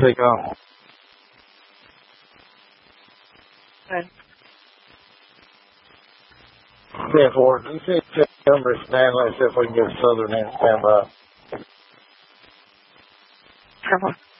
take off. Good. Yeah, Ford, you see number Stanley, see if we can get Southern in standby. Trouble.